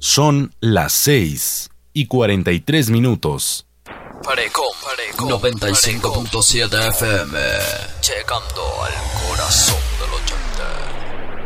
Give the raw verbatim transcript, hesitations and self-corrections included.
Son las seis y cuarenta y tres minutos. Parecom, Parecom noventa y cinco punto siete F M, llegando al corazón del ochenta.